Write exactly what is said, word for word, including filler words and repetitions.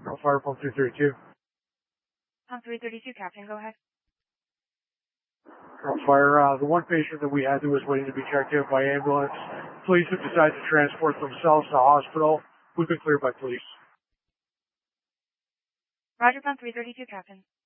Fire Pump three thirty-two. Pump three thirty-two, Captain, go ahead. Fire, uh, the one patient that we had who was waiting to be checked out by ambulance, police have decided to transport themselves to hospital. We've been cleared by police. Roger, Pump three thirty-two, Captain.